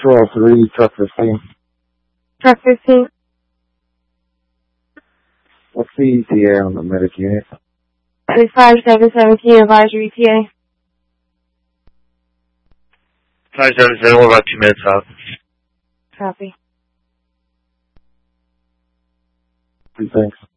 Control 3, truck 15. Truck 15. What's the ETA on the medic unit? It's 5717 advisory ETA. 577, we're about 2 minutes out. Copy. Thanks.